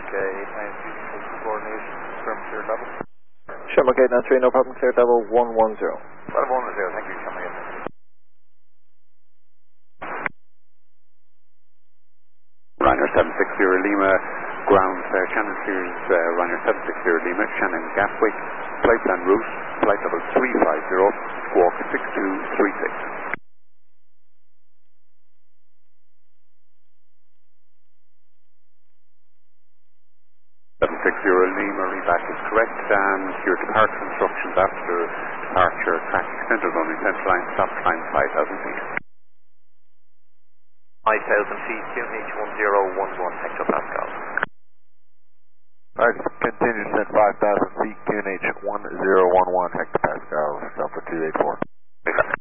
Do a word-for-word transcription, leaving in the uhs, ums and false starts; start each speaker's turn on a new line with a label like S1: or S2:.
S1: Okay, eight nine three, coordination, confirm clear double.
S2: Shamrock eight nine three, no problem, clear double one one zero.
S1: one one zero, thank you, Shamrock eight nine three.
S3: Ryanair seven six zero Lima, ground uh, Shannon Sears, uh, Ryanair seven six zero Lima, Shannon Gatwick, flight plan route, flight level three five zero, squawk six two three six. seven six zero Lima, reback is correct, and your departure instructions after departure, traffic centre zone in central line, stop climb five thousand feet.
S1: five thousand feet, Q N H one zero one one hectopascal.
S2: Alright, continue to descend five thousand feet, Q N H one zero one one hectopascals, Alpha two eight four.